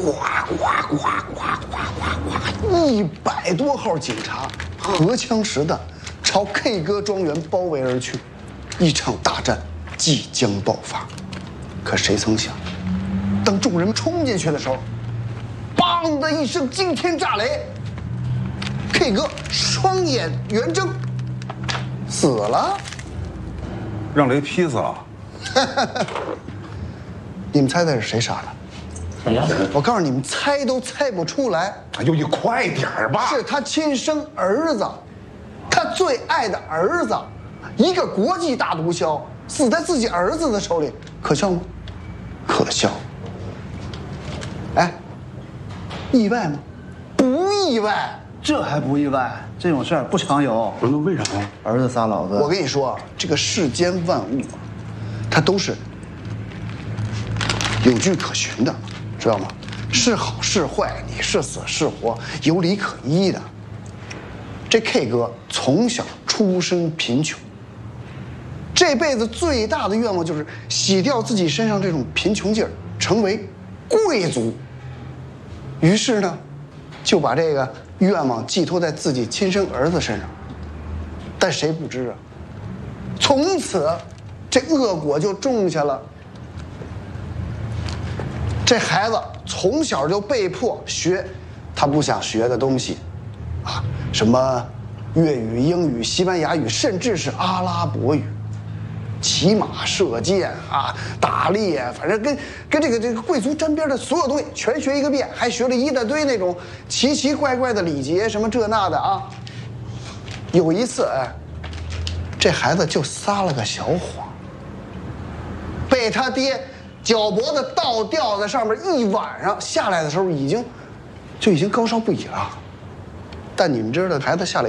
100多号警察荷枪实弹朝 K 歌庄园包围而去，一场大战即将爆发。可谁曾想，当众人冲进去的时候，梆的一声惊天炸雷 ，K 歌双眼圆睁，死了。 让雷劈死了。 你们猜猜是谁杀的？ 谁呀？ 我告诉你们，猜都猜不出来。 哎呦，你快点吧！ 是他亲生儿子，他最爱的儿子，一个国际大毒枭死在自己儿子的手里，可笑吗？可笑。哎，意外吗？不意外。 这还不意外？这种事儿不常有。 不是，那为啥呀？ 儿子杀老子。 我跟你说啊，这个世间万物啊，它都是有据可循的，知道吗？是好是坏，你是死是活，有理可依的。这 K 哥从小出身贫穷，这辈子最大的愿望就是洗掉自己身上这种贫穷劲儿，成为贵族。于是呢，就把这个愿望寄托在自己亲生儿子身上。但谁不知啊，从此这恶果就种下了。这孩子从小就被迫学他不想学的东西，啊，什么粤语、英语、西班牙语，甚至是阿拉伯语，骑马、射箭啊、打猎，反正跟这个贵族沾边的所有东西全学一个遍，还学了一大堆那种奇奇怪怪的礼节，什么这那的啊。有一次，哎，这孩子就撒了个小谎，被他爹脚脖子倒吊在上面一晚上，下来的时候已经高烧不已了。但你们知道孩子下来